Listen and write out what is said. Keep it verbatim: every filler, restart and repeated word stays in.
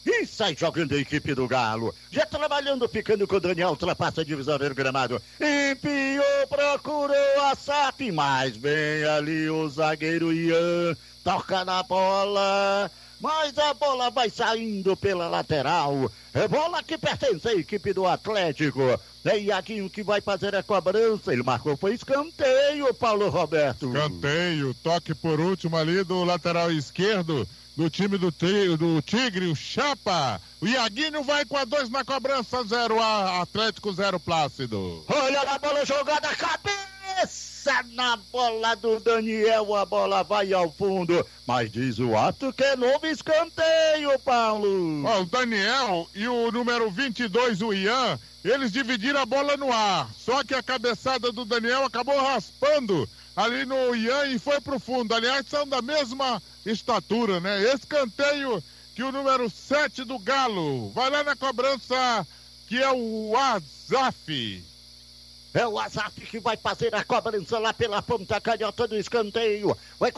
e sai jogando a equipe do Galo. Já trabalhando, ficando com o Daniel, ultrapassa a divisão do gramado. Enfiou, procurou a S A P, mas bem ali o zagueiro Ian. Toca na bola, mas a bola vai saindo pela lateral. É bola que pertence à equipe do Atlético. É Iaguinho que vai fazer a cobrança. Ele marcou, foi escanteio, Paulo Roberto. Escanteio, toque por último ali do lateral esquerdo do time do, tri, do Tigre, o Chapa. O Iaguinho vai com a dois na cobrança, zero a Atlético, zero Plácido. Olha a bola jogada, cabeça na bola do Daniel, a bola vai ao fundo, mas diz o ato que é novo escanteio, Paulo. Ó, o Daniel e o número vinte e dois, o Ian, eles dividiram a bola no ar, só que a cabeçada do Daniel acabou raspando ali no Ian e foi pro fundo. Aliás, são da mesma estatura, né? Escanteio que o número sete do Galo vai lá na cobrança, que é o Azaf. É o Azaf que vai fazer a cobrança lá pela ponta canhota do escanteio. Vai